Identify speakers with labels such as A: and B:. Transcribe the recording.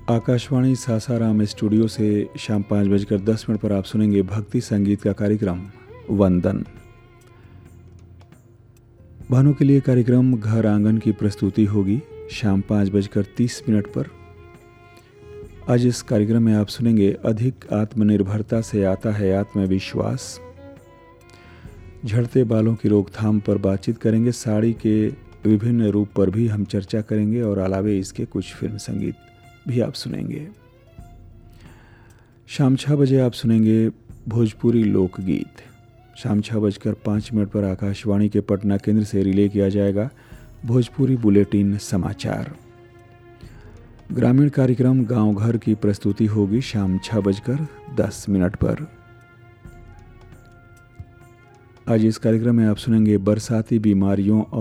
A: Akashvani Sasaram studio से शाम 5:10 पर आप सुनेंगे भक्ति संगीत का कार्यक्रम वंदन। भानु के लिए कार्यक्रम घर आंगन की प्रस्तुति होगी शाम 5:30 पर। आज इस कार्यक्रम में आप सुनेंगे अधिक आत्मनिर्भरता से आता है आत्मविश्वास। झड़ते बालों की रोकथाम पर बातचीत करेंगे। साड़ी के विभिन्न रूप पर भी हम चर्चा करेंगे और अलावे इसके कुछ फिल्म संगीत भी आप सुनेंगे। शाम 6 बजे आप सुनेंगे भोजपुरी लोकगीत। शाम 6:05 पर आकाशवाणी के पटना केंद्र से रिले किया जाएगा भोजपुरी बुलेटिन समाचार। ग्रामीण कार्यक्रम गांव घर की प्रस्तुति होगी शाम 6:10 पर। आज इस कार्यक्रम में आप सुनेंगे बरसाती बीमारियों